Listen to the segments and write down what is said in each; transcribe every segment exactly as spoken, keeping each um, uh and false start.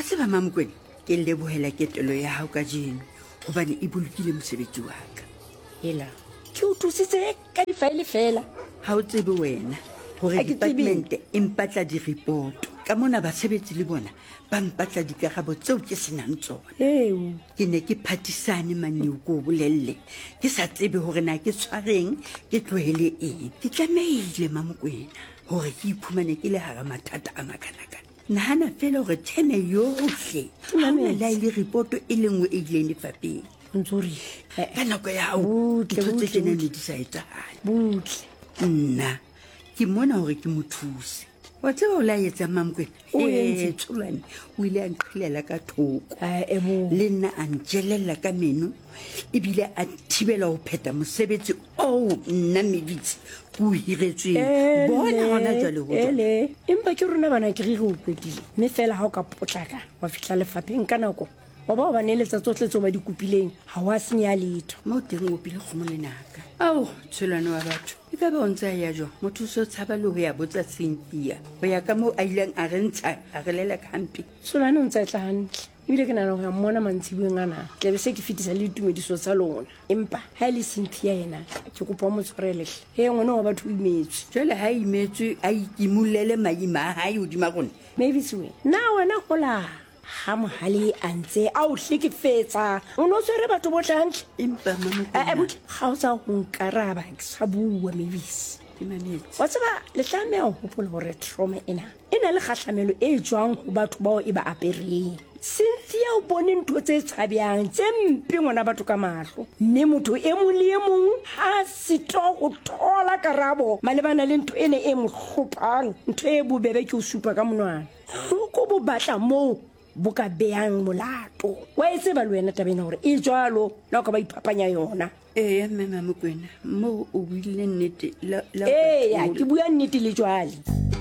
tseba Mamokwena ke lebohela ketelo ya hao ka jeno hobane e bolokile mosebetsi wa ka. Hela ke o thusitse ka difaele fela. Ha o tsebe wena hore department e mpatla di-report ka mona basebetsi le bona ba mpatla dikarabo tseo ke senang tsona. Eo ke ne ke phatisane maneo ko bolelle ke sa tsebe hore na ke tshwareng ke tlohele eng. Ke tlameile Mamokwena hore ke iphumane ke le hara mathata a makanakana. Nahana fela hore tene yohle ha ona la ile report e lengwe e ileng lefapeng. Ntsuri ka nako ya hao dintho tse tjena ne di sa etsahale. Butle nna ke mona hore ke mo thuse. Wa tseba o la etsa Mamokwena o entse tshulwane o ile a nqhilela ka thoko le nna a njelella ka meno ebile a thibela ho pheta mosebetsi o nna Mabitsi ke o hiretsweng. Bona hona jwale ho ele empa ke rona bana ke re re utlwedile mme fela ha o ka potlaka wa fihla lefapeng ka nako wa ba ba neletsa tsohle tso ba di kopileng ha wa senya letho mo teng o pile kgomo lenaka. Ao tshulwane wa batho e ka ba o ntse a ya jwang motho o se o tshaba le ho ya botsa Cynthia ho ya ka moo a ileng a re ntsha a re lela kampe. Tshulwane o ntse a tla hantle ebile ke nana ho ya mmona mantsibueng ana ke be se ke fetisa le ditumediso tsa lona empa ha e le Cynthia yena ke kopa o mo tshwarele he ngwana wa batho o imetswe jwale ha imetswe a ikimolele maima a hae hodima rona. Maybe se na wena hola ha mohale a ntse a o hlekefetsa o no tshwere batho bohle hantle empa Mamokwena eh butle ga o tsa go nkaraba ke sa bua Mavis ke mametse wa tseba le tlameha ho hopola hore trauma ena ena le kgahlamelo e jwang ho batho bao e ba apereng. Cynthia o bone ntho tse tshabeyang tse mpe ngwana batho ka mahlo mme motho e mong le e mong ha sito go thola karabo malebana le ntho ene e mo hlopang ntho e bobebe ke o supa ka monwana go bo batla mo buka beyang molato wa etse ba le wena tabena hore e jwalo la ka ba iphapanya yona. Eh mme Mamokwena mo o buile nnete la la eh ya ke bua nnete le jwale.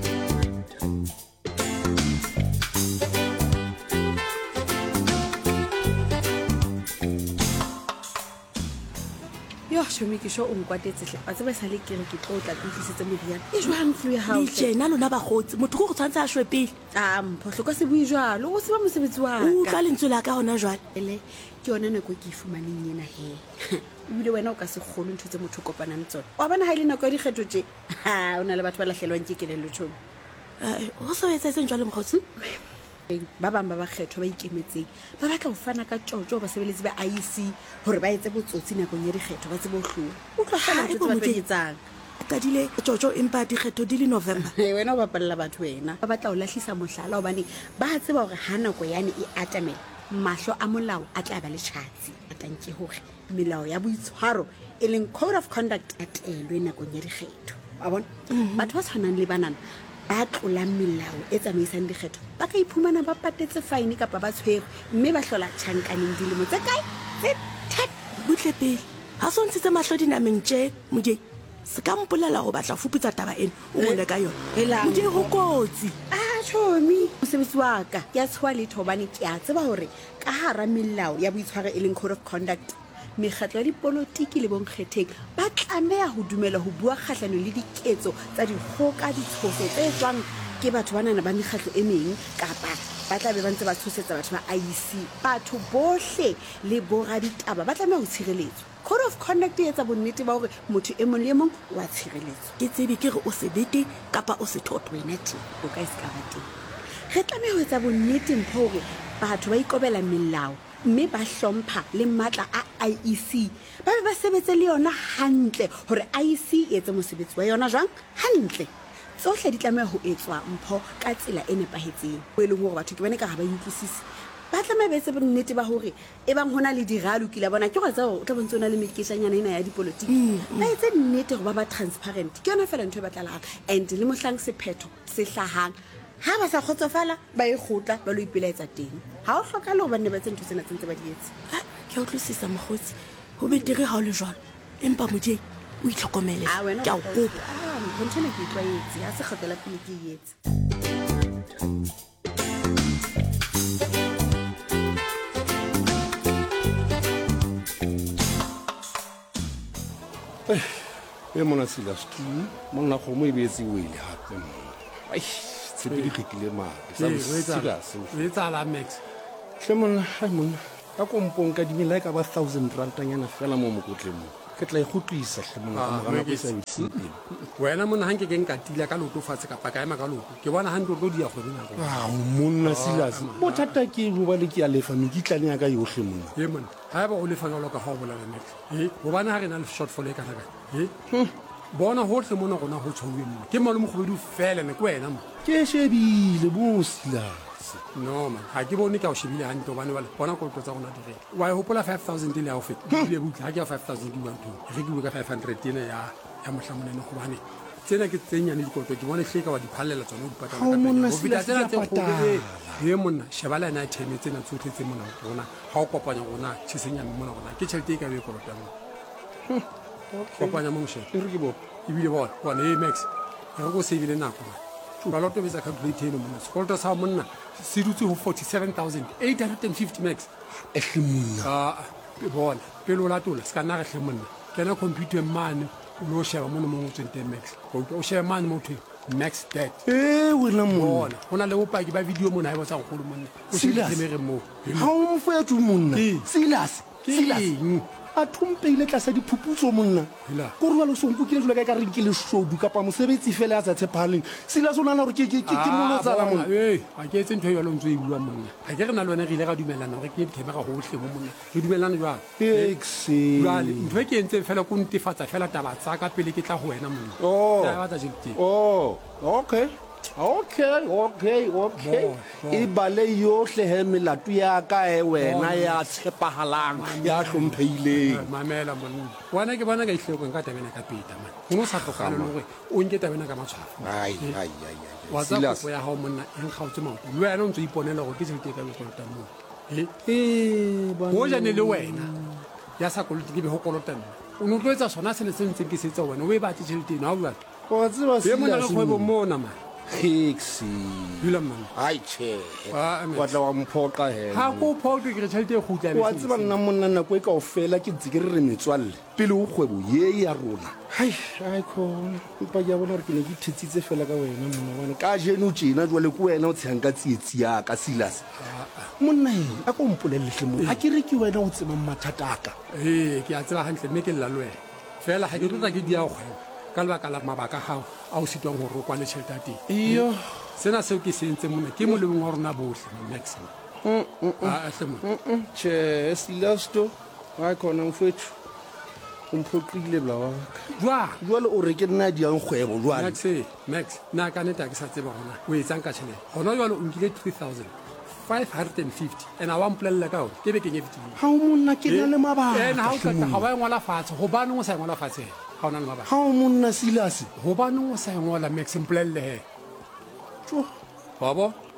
Yo shomi ke sho o nkwatetse hle a tseba sale ke re ke tlotla ke tlisitse modiana e jwang flu ya hao le tjena lona ba gotse motho go go tshwantse a shwe pele a mphohlo ka se bui jwalo o se ba mosebetsi wa o ka ka lentswe la ka hona jwale ele ke yona nako ke ifumaneng yena he ebile wena o ka se kgolo ntho tse motho kopanang tsona wa bona ha ile nako ya dikgetho tje ha ona le batho ba lahlelwang ke kelello tsholo o so etsa seng jwale mokgotsi ba bang ba ba kgetho ba ikemetseng ba batla ho fana ka tjotjo ba sebeletsi ba I C hore ba etse botsotsi nakong ya dikgetho ba tsebe ho hlola o tla fela ntho tse ba etsang ka dile tjotjo empa dikgetho di le November wena o bapalla batho wena ba batla ho lahlisa mohlala hobane ba tseba hore ha nako yane e atamela mahlo a molao a tla ba le tjhatsi a tantse hore melao ya boitshwaro e leng code of conduct a telwe nakong ya dikgetho wa bona batho ba tshwanang le banana ba tlolang melao e tsamaisang dikgetho ba ka iphumana ba patetse fine kapa ba tshwere mme ba hlola tjhankaneng dilemo tse kae tse that butle pele ha so ntse mahlo dinameng tje mojei se ka mpolela go batla fuputsa taba ena o ngole ka yona mojei go kotsi a chomi mosebetsi wa ka ke a tshwa le thobane ke a tseba hore ka hara melao ya boitshwaro e leng code of conduct mekgatlo ya dipolotiki le bonkgetheng ba tlameha ho dumela ho bua kgahlano le diketso tsa dikgoka ditshoso tse tswang ke batho ba nana ba mekgatlo e meng kapa ba tla be ba ntse ba tshosetsa batho ba I C batho bohle le boraditaba ba tlameha ho tshireletswa. Code of conduct e etsa bonnete ba hore motho e mong le mong wa tshireletswa. ke tsebe ke re o se bete kapa o se thotwe wena teng o ka se ka ba teng re tlameha ho etsa bonnete mpho hore batho ba ikobela melao mme ba hlompha le matla a I E C ba be ba sebetse le yona hantle hore I E C e etse mosebetsi wa yona jwang hantle tsohle di tlameha ho etswa mpho ka tsela e nepahetseng o eleng hore batho ke bone ka ga ba utlwisise ba tlameha ba etse bonnete ba hore e bang hona le diralo kila bona ke go tsa o tla bontse ona le meketshanyana ena ya dipolotiki ba etse nnete go ba ba transparent ke yona fela ntho e batlalang and le mohlang sephetho se hlahang ha ba sa khotsofala ba e khotla ba lo ipelaetsa teng ha o hloka le go banne ba tsentse tsena tsentse ba di etse ke a utlwisisa mogotsi ho betere ha o le jwalo empa mojei o itlhokomele ke a o kopa go ntse le ke tlwaetse ya se kgotela pele ke e etse e mona sila ski monna go mo e beetse wele hape mo ai tshepe di kgekile mare o etsala max hle monna hai monna ka kompong ka dimela e ka ba thousand rantanyana fela mo mokotleng mo ke tla e gotlisa hle monna ka mogana go sa itseng wena monna ha nke ke nkatile ka loto fatshe kapa ka ema ka loto ke bona hantle go dia go dina go ah monna Silas bothata ke go ba le ke a lefa mekitlane ya ka yohle monna he monna ha ba o lefa jalo ka ga o bolela max he go bana ha re na le short fall e kana ka he bona hohle mona gona ho tshwauwe mona ke malome go bedu fela ne ko wena mo ke shebile bo Silas no man ha ke bone ka o shebile hantle bana bale bona go tlotsa gona dire wa e hopola five thousand ile ya o feta ile butla ha ke ya five thousand di bantu re ke buka five hundred ena ya ya mohlamone no go bane tsena ke tsenya ne dikoto ke bona hleka wa di phallela tsona di patala ka pele go fita tsena tse go he monna shebala na theme tsena tsotlhe tse mona bona ha o kopanya gona tshesenya mona gona ke tšhelete e ka be go lota mo kopanya mo mshe e re ke bo e bile bona bona hey max re go save le nako ba lo tobetsa calculate eno monna sekoloto sa monna se dutse ho forty-seven thousand eight hundred fifty max e hle monna ah bona pelo la tola ska nna re hle monna kena computer mane o lo sheba mona mo ngotseng ten max go o sheba mane mo thwe max debt eh wena monna bona hona le bopaki ba video mona ha e botsa go go monna o se le re mo ha o mfethu monna Silas Silas a thompeile tlasa diphuputso monna ko re lo sonko ke le jula ka ka reng ke le shodu kapa mosebetsi fela ya tsa tshepahaleng Silas o nana re ke ke ke monotsala monna eh a ke etse ntho e yalo ntse e bua monna a ke re na le wena re ile ga dumelana gore ke theme ga gohle mo monna re dumelana jwang exe jwale ntho e ke entse fela ko ntefatsa fela taba tsa ka pele ke tla go wena monna oh ya batla jilti oh okay okay okay okay e bale yohle he melato ya ka e wena ya tshepahalang ya hlompheileng mamela monna wana ke bona ka ihleko nka tabena ka peta man o no sa tlogana le gore o nke tabena ka matshwafo ai ai ai wa tsa go ya ha monna e nkgautse maoto le wena o ntse iponela gore ke tšhelete ka bekolota mo eh eh go jane le wena ya sa kolota ke be go kolota nna o no tloetsa sona se le se ntse ke setsa wena o e batse tšhelete eno a bua wa tseba se monna ga go bo mona man Hixi dula man ai che Ah, wa tla wa mphoqa he ha go phoqe ke re tšhelete e gutla wa tseba nna monna nako e ka o fela ke ntse ke re re metswalle pele o kgwebo ye ya rona hai ai khona mpa ya bona re ke ne ke thetsitse fela ka wena monna wana ka jeno tjena jwale ko wena o tshang ka tsietsi ya ka Silas monna e a ko mpolelle hle monna ha ke re ke wena o tsema mathata ka eh ke a tseba hantle mme ke lla lwe fela ha ke rata ke dia go ka lebaka la mabaka gago a o sitwang go ro kwa le tšhelete a teng iyo sena seo ke se entse mona ke molebong wa rona bohle max a hle mona che Silas to wa khona mfethu umphoqile bla wa jwa jwale o re ke nna di yang kgwebo jwale max max na ka neta ke sa tseba gona o etsang ka tšhelete gona jwale o nkile three thousand five hundred fifty and a wa mpolella ka o ke be ke nyefitile ha o monna ke na le mabaka ena ha o ka ga wa ngola fatshe go bana o sa ngola fatshe ga ona le mabaka ha o monna Silas go bana o sa ngola max mpolelle he tjo wa bo